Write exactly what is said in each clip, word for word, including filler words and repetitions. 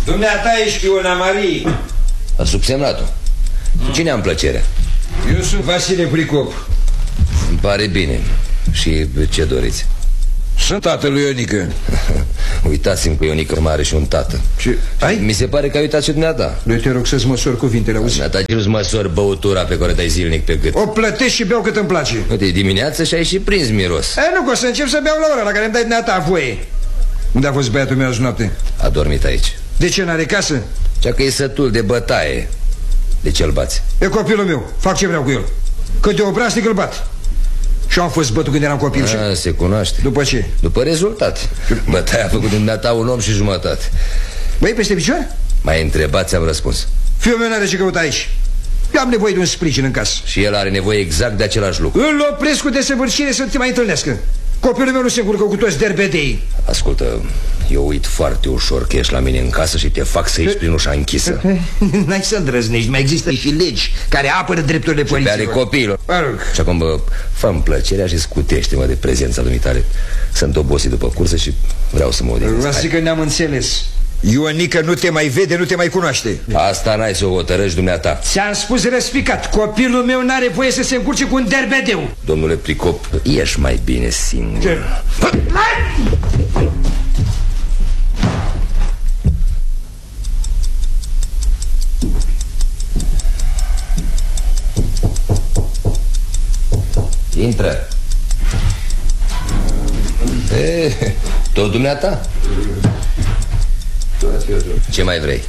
Dumneata ești Iona Marie. A subsemnatul. mm. Cine am plăcerea? Eu sunt Vasile Pricop. Îmi pare bine. Și ce doriți? Sunt tatăl lui Ionică. Uitați-mi că Ionică mare și un tată. Ce? Ai? Mi se pare că ai uitat și dumneata. Eu te rog să-ți măsori cuvintele, auzi? Dumneata nu-ți măsori băutura pe care o dai zilnic pe gât. O plătești și beau cât îmi place. Uite, e dimineață și ai și prins miros. E, nu, că o să încep să beau la ora la care îmi dai dumneata voie. Unde a fost băiatul meu azi noapte? A dormit aici. De ce, n-are casă? Cea că e sătul de bătaie. De ce-l bați? E copilul meu, fac ce vreau cu el. Cât de obrastic îl bat. Și am fost bătut când eram copil. A, se cunoaște. După ce? După rezultat. Bătaia a făcut din dumneata un om și jumătate. Băi, peste picioare? M-ai întrebat, ți-am răspuns. Fiul meu n-are ce căuta aici. Eu am nevoie de un sprijin în casă. Și el are nevoie exact de același lucru. Îl opresc cu desăvârșire să te mai întâlnească. Copilul meu nu se încurcă cu toți derbedei. Ascultă, eu uit foarte ușor că ești la mine în casă și te fac să ieși prin ușa închisă. N-ai să îndrăznești, mai există și legi care apără drepturile părinților. Pe ale copiilor. Și acum, bă, fă-mi plăcerea și scutește-mă de prezența dumitale. Sunt obosit după cursă și vreau să mă odihnesc. Vă zic că ne-am înțeles. Ionică nu te mai vede, nu te mai cunoaște. Asta n-ai să o hotărăști dumneata. Ți-am spus răspicat, copilul meu n-are voie să se încurce cu un derbedeu. Domnule Pricop, ieși mai bine singur. Ce? Intră. E, tot dumneata? Ce mai vrei?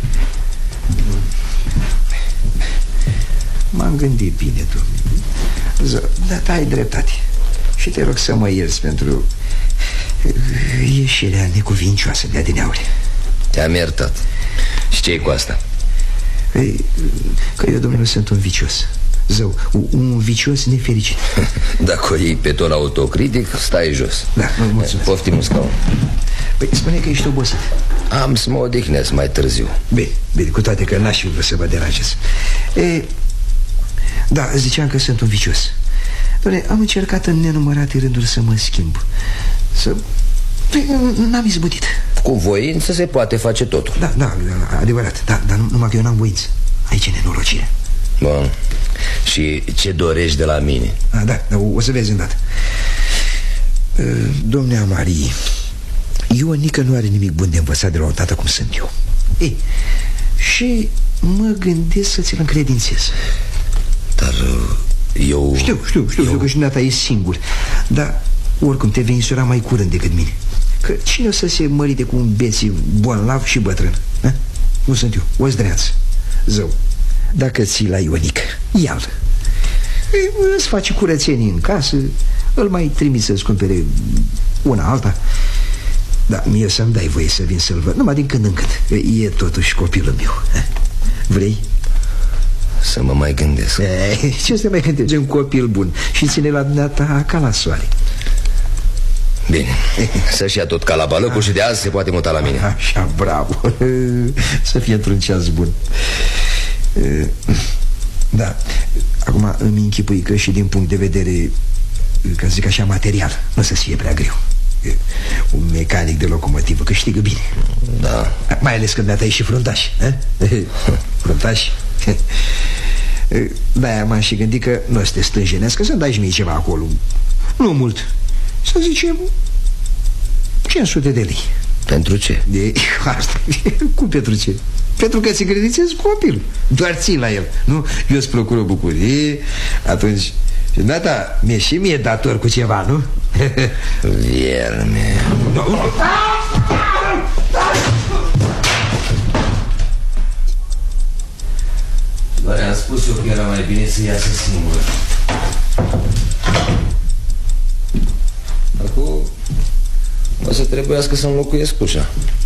M-am gândit bine, domnule. Dar ai dreptate. Și te rog să mă ierți pentru ieșirea necuvincioasă de adineauri. Te-am iertat. Și ce-i cu asta? Păi, că eu, domnule, sunt un vicios. Zău, un vicios nefericit. Dacă o iei pe ton autocritic, stai jos. Da, mulțumesc. Poftim un scaun. Păi spune că ești obosit. Am să mă odihnesc mai târziu. Bine, bine, cu toate că n-aș fi vrut să vă deranjez. E, da, ziceam că sunt un vicios. Doamne, am încercat în nenumărate rânduri să mă schimb. Să... N-am izbutit. Cu voință se poate face totul. Da, da, adevărat, da, dar numai că eu n-am voință. Aici e nenorocire. Bun. Și ce dorești de la mine? A, da, da, o să vezi îndată. Domnea Marie, Ionică nu are nimic bun de învățat de la o tată cum sunt eu. Ei, și mă gândesc să ți-l încredințez. Dar eu... Știu, știu, știu, eu... știu că și dumneata e singur. Dar oricum te vei însura mai curând decât mine. Că cine o să se mărite cu un beții bolnav și bătrân? Ha? Nu sunt eu, o zdreanță. Zău, dacă ții la Ionică, ia-l. Îți faci curățenii în casă, îl mai trimiți să-ți cumpere una alta. Da, mie să-mi dai voie să vin să-l văd, numai din când în când. E totuși copilul meu. Vrei? Să mă mai gândesc. E, ce să mai gândești? Un copil bun. Și ține la dumneata ca la soare. Bine, să-și ia tot ca la balăcul și de azi se poate muta la mine. Așa, bravo. Să fie într-un ceas bun. Da, acum îmi închipui că și din punct de vedere, ca zic așa, material, nu să fie prea greu. Un mecanic de locomotivă câștigă bine. Da. Mai ales când data e și fruntaș. Fruntaș. Da, m-am și gândit că nu o să te stânjenesc, că să-mi dai și mie ceva acolo. Nu mult. Să zicem cinci sute de lei. Pentru ce? De... Asta. Cum pentru ce? Pentru că ți credințezi copil. Doar ții la el. Nu? Eu îți procur o bucurie. Atunci, data, mi-e și mie dator cu ceva, nu? Vierme. Doar am spus eu că era mai bine să iasă singur. Acum o să trebuiască să înlocuiesc ușa.